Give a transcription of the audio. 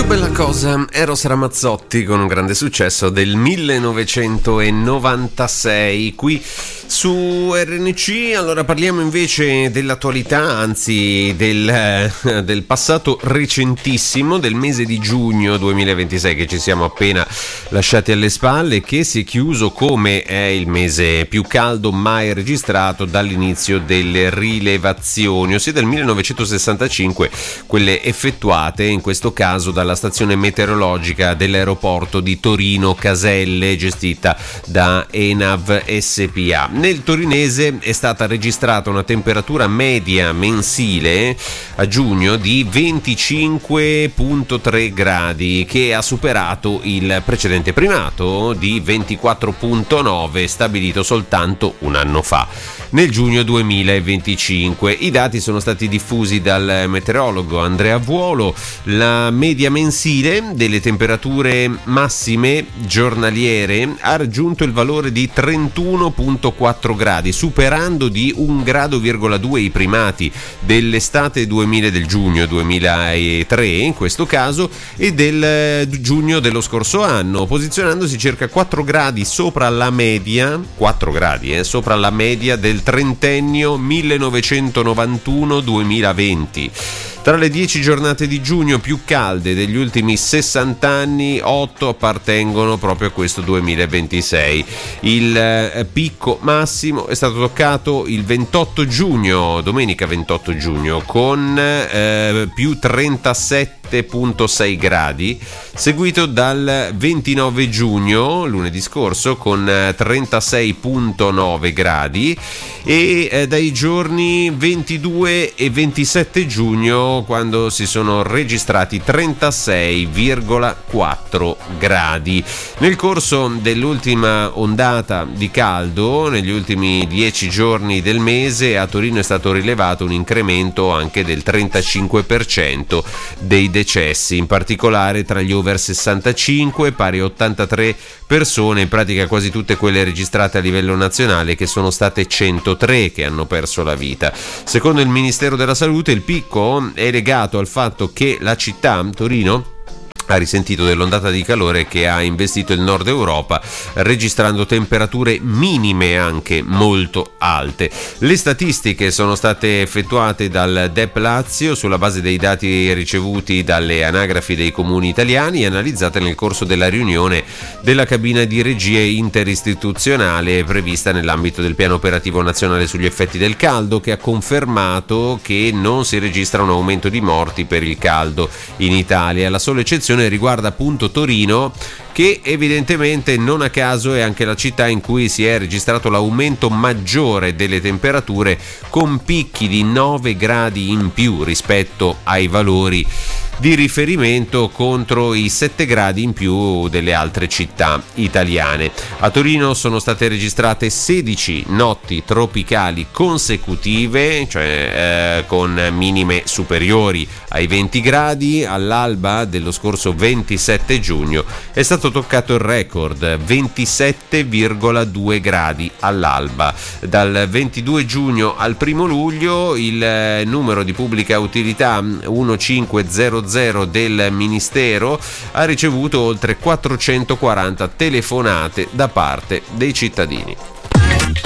bella cosa, Eros Ramazzotti con un grande successo del 1996 qui su RNC. Allora parliamo invece dell'attualità, anzi del passato recentissimo, del mese di giugno 2026 che ci siamo appena lasciati alle spalle, che si è chiuso come è il mese più caldo mai registrato dall'inizio delle rilevazioni, ossia del 1965, quelle effettuate in questo caso dalla stazione meteorologica dell'aeroporto di Torino Caselle, gestita da ENAV SPA. Nel torinese è stata registrata una temperatura media mensile a giugno di 25,3 gradi, che ha superato il precedente primato di 24,9 stabilito soltanto un anno fa, nel giugno 2025. I dati sono stati diffusi dal meteorologo Andrea Vuolo. La media mensile delle temperature massime giornaliere ha raggiunto il valore di 31,4 gradi, superando di 1,2 gradi i primati dell'estate del giugno 2003 in questo caso e del giugno dello scorso anno, posizionandosi circa 4 gradi sopra la media, 4 gradi sopra la media del trentennio 1991-2020. Tra le 10 giornate di giugno più calde degli ultimi 60 anni, 8 appartengono proprio a questo 2026. Il picco massimo è stato toccato il 28 giugno, domenica 28 giugno, con più 37,6 gradi, seguito dal 29 giugno, lunedì scorso, con 36,9 gradi, e dai giorni 22 e 27 giugno, quando si sono registrati 36,4 gradi. Nel corso dell'ultima ondata di caldo, negli ultimi 10 giorni del mese, a Torino è stato rilevato un incremento anche del 35% dei decessi, in particolare tra gli over 65, pari a 83 persone, in pratica quasi tutte quelle registrate a livello nazionale, che sono state 103 che hanno perso la vita. Secondo il Ministero della Salute, il picco è legato al fatto che la città, Torino, ha risentito dell'ondata di calore che ha investito il nord Europa, registrando temperature minime anche molto alte. Le statistiche sono state effettuate dal DEP Lazio sulla base dei dati ricevuti dalle anagrafi dei comuni italiani e analizzate nel corso della riunione della cabina di regia interistituzionale prevista nell'ambito del piano operativo nazionale sugli effetti del caldo, che ha confermato che non si registra un aumento di morti per il caldo in Italia. La sola eccezione riguarda appunto Torino, che evidentemente non a caso è anche la città in cui si è registrato l'aumento maggiore delle temperature, con picchi di 9 gradi in più rispetto ai valori di riferimento, contro i 7 gradi in più delle altre città italiane. A Torino sono state registrate 16 notti tropicali consecutive, cioè con minime superiori ai 20 gradi. All'alba dello scorso 27 giugno è stato toccato il record, 27,2 gradi all'alba. Dal 22 giugno al 1 luglio il numero di pubblica utilità 1500 del Ministero ha ricevuto oltre 440 telefonate da parte dei cittadini.